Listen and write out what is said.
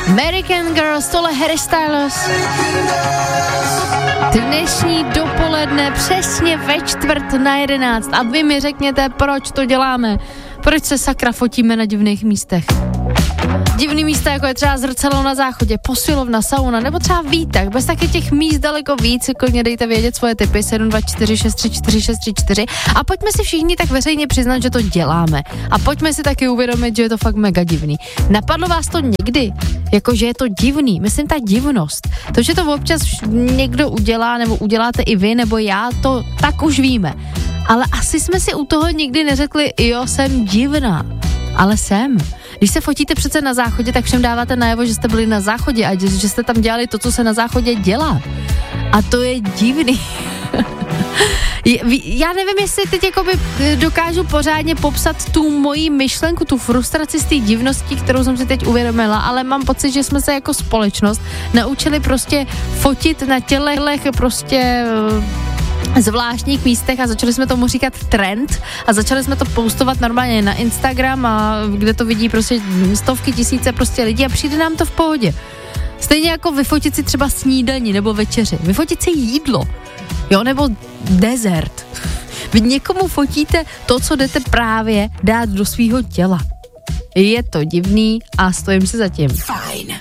American Girls, tohle Harry Styles. Dnešní dopoledne přesně ve 10:45 a vy mi řekněte, proč to děláme. Proč se sakra fotíme na divných místech. Divný místa, jako je třeba zrcadlo na záchodě, posilovna, sauna, nebo třeba výtah. Bez taky těch míst daleko víc, klidně dejte vědět svoje tipy 724634634 a pojďme si všichni tak veřejně přiznat, že to děláme. A pojďme si taky uvědomit, že je to fakt mega divný. Napadlo vás to někdy? Jako, že je to divný, myslím ta divnost. To, že to občas někdo udělá, nebo uděláte i vy, nebo já, to tak už víme. Ale asi jsme si u toho nikdy neřekli, jo, jsem divná. Ale jsem. Když se fotíte přece na záchodě, tak všem dáváte najevo, že jste byli na záchodě a že jste tam dělali to, co se na záchodě dělá. A to je divný. Já nevím, jestli teď jakoby dokážu pořádně popsat tu moji myšlenku, tu frustraci z té divnosti, kterou jsem si teď uvědomila, ale mám pocit, že jsme se jako společnost naučili prostě fotit na tělech prostě zvláštních místech a začali jsme tomu říkat trend a začali jsme to postovat normálně na Instagram a kde to vidí prostě stovky tisíce prostě lidí a přijde nám to v pohodě. Stejně jako vyfotit si třeba snídani nebo večeři, vyfotit si jídlo, jo, nebo dezert. Vy někomu fotíte to, co jdete právě dát do svýho těla. Je to divný a stojím si za tím. Fajn